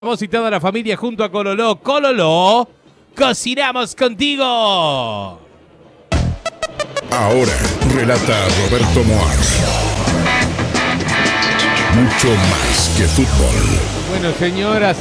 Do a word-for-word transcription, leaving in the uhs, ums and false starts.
Vos y toda la familia junto a Cololó. Cololó, cocinamos contigo. Ahora relata Roberto Moar. Mucho más que fútbol. Bueno, señoras